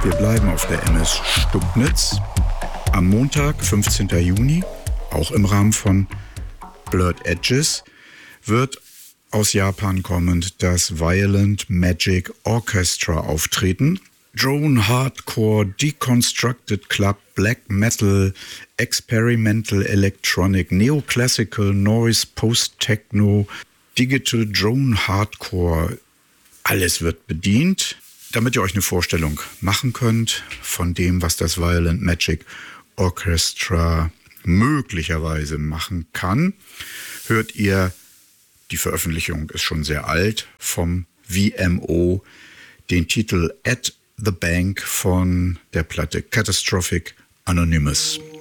Wir bleiben auf der MS Stubnitz. Am Montag, 15. Juni, auch im Rahmen von Blurred Edges, wird aus Japan kommend das Violent Magic Orchestra auftreten. Drone, Hardcore, Deconstructed Club, Black Metal, Experimental Electronic, Neoclassical Noise, Post-Techno, Digital Drone Hardcore, alles wird bedient, damit ihr euch eine Vorstellung machen könnt von dem, was das Violent Magic Orchestra möglicherweise machen kann. Hört ihr, die Veröffentlichung ist schon sehr alt, vom VMO, den Titel At the Bank von der Platte Catastrophic Anonymous.